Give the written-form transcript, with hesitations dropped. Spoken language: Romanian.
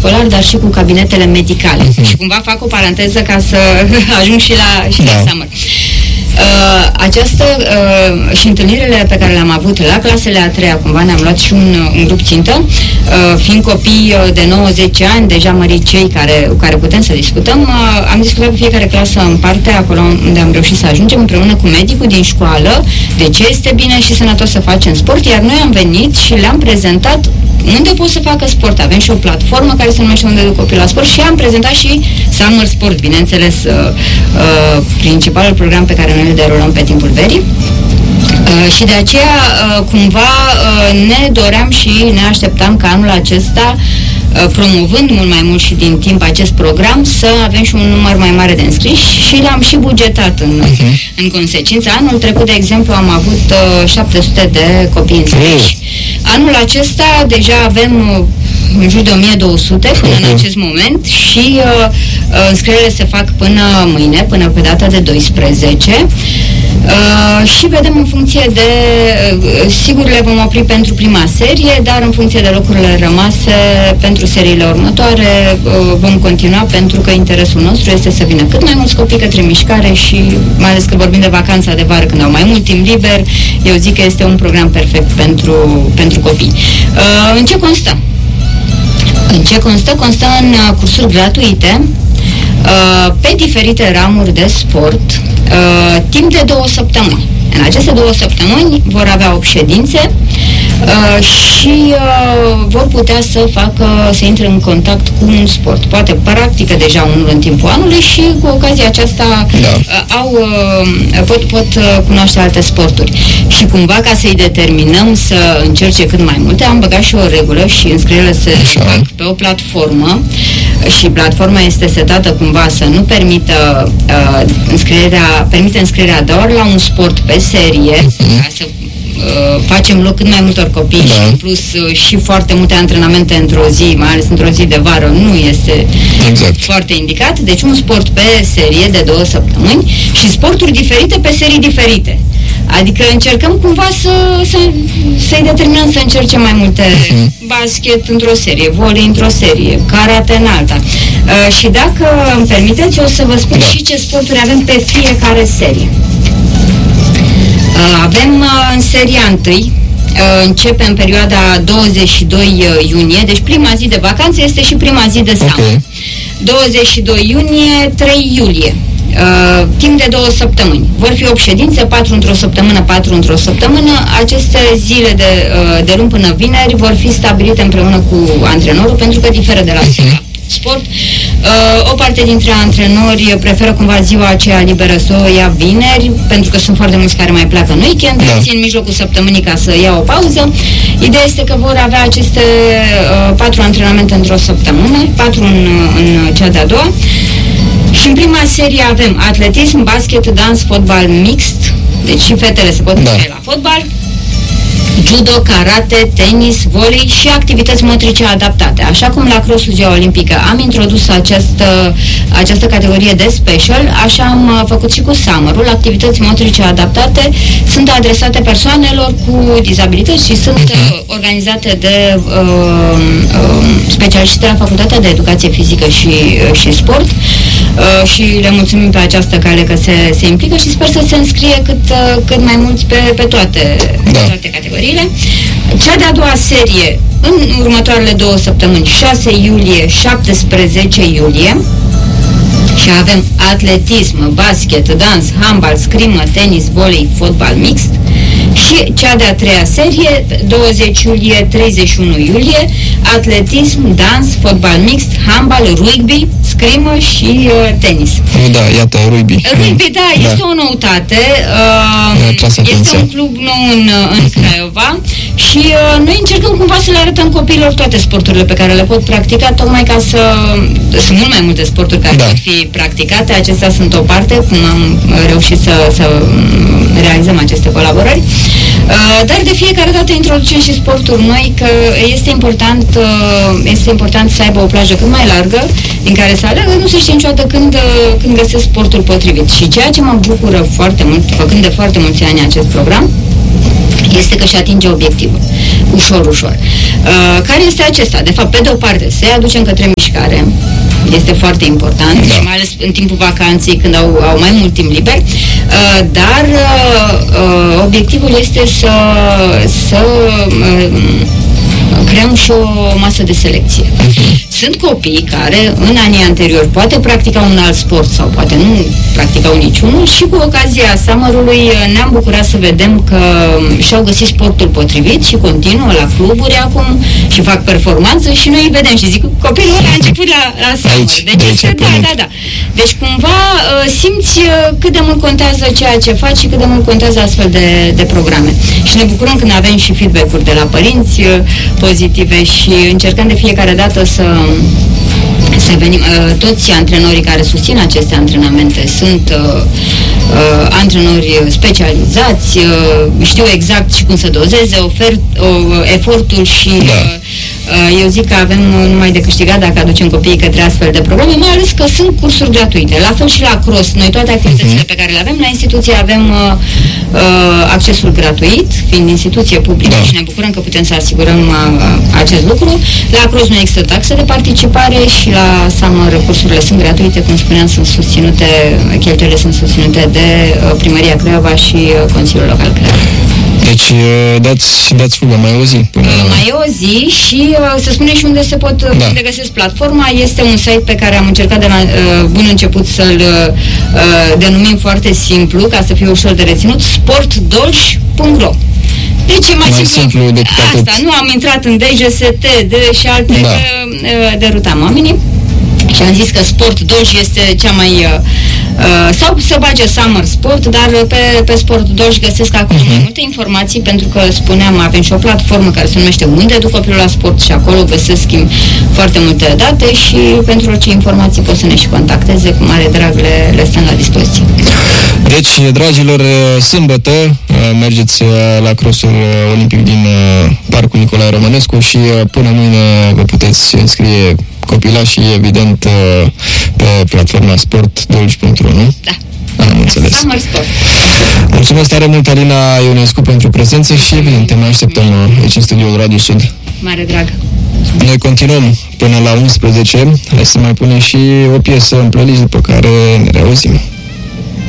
școlar, dar și cu cabinetele medicale. Și cumva fac o paranteză ca să ajung și la Summer. Și întâlnirile pe care le-am avut la clasele a treia, cumva ne-am luat și un grup țintă, fiind copii de 90 ani, deja măricei care putem să discutăm, am discutat cu fiecare clasă în parte, acolo unde am reușit să ajungem, împreună cu medicul din școală, de ce este bine și sănătos să facem sport, iar noi am venit și le-am prezentat unde pot să facă sport. Avem și o platformă care se numește Unde duc copii la sport și am prezentat și Summer Sport, bineînțeles, principalul program pe care noi îl derulăm pe timpul verii. Și de aceea, cumva, ne doream și ne așteptam ca anul acesta, promovând mult mai mult și din timp acest program, să avem și un număr mai mare de înscriși și l-am și bugetat în consecință. Anul trecut, de exemplu, am avut 700 de copii înscriși. Anul acesta deja avem în jur de 1200 până în acest moment și înscrierile se fac până mâine, până pe data de 12. Și vedem în funcție de, sigur le vom opri pentru prima serie, dar în funcție de locurile rămase pentru seriile următoare vom continua, pentru că interesul nostru este să vină cât mai mulți copii către mișcare și mai ales că vorbim de vacanța de vară când au mai mult timp liber, eu zic că este un program perfect pentru copii. În ce constă? Constă în cursuri gratuite pe diferite ramuri de sport timp de 2 săptămâni. În aceste 2 săptămâni vor avea 8 ședințe și vor putea să intre în contact cu un sport. Poate practică deja unul în timpul anului și cu ocazia aceasta pot cunoaște alte sporturi. Și cumva, ca să-i determinăm să încerce cât mai multe, am băgat și o regulă și înscrierile se fac pe o platformă și platforma este setată cumva să nu permită permite înscrierea doar la un sport pe serie, ca să facem loc cât mai multor copii și în plus și foarte multe antrenamente într-o zi, mai ales într-o zi de vară, nu este foarte indicat. Deci un sport pe serie de 2 săptămâni și sporturi diferite pe serii diferite. Adică încercăm cumva să-i determinăm să încerce mai multe, basket într-o serie, volei într-o serie, karate în alta. Și dacă îmi permiteți, o să vă spun și ce sporturi avem pe fiecare serie. Avem în seria 1, începe în perioada 22 iunie, deci prima zi de vacanță este și prima zi de summer. 22 iunie, 3 iulie. Timp de 2 săptămâni. Vor fi 8 ședințe, 4 într-o săptămână, 4 într-o săptămână. Aceste zile de luni până vineri vor fi stabilite împreună cu antrenorul, pentru că diferă de la sport. O parte dintre antrenori preferă cumva ziua aceea liberă să o ia vineri, pentru că sunt foarte mulți care mai pleacă în weekend, țin în mijlocul săptămânii ca să ia o pauză. Ideea este că vor avea aceste 4 antrenamente într-o săptămână, 4 în cea de-a doua. Și în prima serie avem atletism, basket, dans, fotbal mixt, deci și fetele se pot înscrie la fotbal, judo, karate, tenis, volei și activități motrice adaptate. Așa cum la crossul Ziua Olimpică am introdus această categorie de special, așa am făcut și cu summer-ul. Activități motrice adaptate sunt adresate persoanelor cu dizabilități și sunt organizate de specialiști de la Facultatea de Educație Fizică și Sport și le mulțumim pe această cale că se implică și sper să se înscrie cât mai mulți pe toate categoriile. Cea de-a doua serie în următoarele 2 săptămâni, 6 iulie, 17 iulie, și avem atletism, basket, dans, handbal, scrimă, tenis, volei, fotbal mixt. Și cea de-a treia serie, 20 iulie, 31 iulie, atletism, dans, fotbal mixt, handbal, rugby, scrimă și tenis. Da, iată, rugby. Rugby, este o noutate. Este un club nou în Craiova și noi încercăm cumva să le arătăm copiilor toate sporturile pe care le pot practica, tocmai ca sunt mult mai multe sporturi care pot fi practicate, acestea sunt o parte, cum am reușit să realizăm aceste colaborări. Dar de fiecare dată introducem și sporturi noi, că este important să aibă o plajă cât mai largă din care să aleagă, nu se știe niciodată când găsesc sportul potrivit. Și ceea ce mă bucură foarte mult, făcând de foarte mulți ani acest program, este că și atinge obiectivul. Ușor, ușor. Care este acesta? De fapt, pe de o parte, să-i aducem către mișcare. Este foarte important, și mai ales în timpul vacanței, când au mai mult timp liber. Dar obiectivul este să creăm și o masă de selecție. Sunt copii care în anii anteriori poate practicau un alt sport sau poate nu practicau niciunul și cu ocazia summer-ului ne-am bucurat să vedem că și-au găsit sportul potrivit și continuă la cluburi acum și fac performanță și noi îi vedem și zic copilul ăla a început la summer. Da. Deci cumva simți cât de mult contează ceea ce faci și cât de mult contează astfel de programe. Și ne bucurăm când avem și feedback-uri de la părinți pozitive și încercăm de fiecare dată să venim. Toți antrenorii care susțin aceste antrenamente sunt antrenori specializați, știu exact și cum să dozeze efortul și eu zic că avem numai de câștigat dacă aducem copiii către astfel de programe, mai ales că sunt cursuri gratuite. La fel și la cross. Noi toate activitățile pe care le avem la instituție avem accesul gratuit, fiind instituție publică și ne bucurăm că putem să asigurăm acest lucru. La cross nu există taxe de participare și la summer cursurile sunt gratuite, cum spuneam, sunt susținute, cheltuielile sunt susținute de Primăria Craiova și Consiliul Local Craiova. Deci dați fuga, mai e o zi până mai e o zi și se spune și unde se unde găsesc platforma. Este un site pe care am încercat de la bun început să-l denumim foarte simplu, ca să fie ușor de reținut, sportdolj.ro. Deci e mai simplu decât asta. Nu am intrat în DGST și alte derutam oamenii. Și am zis că Sport Dolj este cea mai... sau să bage Summer Sport, dar pe Sport Dolj găsesc acolo mai multe informații, pentru că, spuneam, avem și o platformă care se numește Unde duc copilul la sport și acolo găsesc foarte multe date și pentru orice informații pot să ne și contacteze, cu mare drag le stăm la dispoziție. Deci, dragilor, sâmbătă mergeți la crossul olimpic din Parcul Nicolae Romanescu și până mâine vă puteți înscrie copilașii, evident, pe platforma sportdolj.ro, nu? Da. Am înțeles. Summer Sport. Mulțumesc tare mult, Alina Ionescu, pentru prezență și, evident, te mai așteptăm aici în studioul Radio Sud. Mare drag. Noi continuăm până la 11. Hai să mai punem și o piesă în playlist, după care ne reauzim.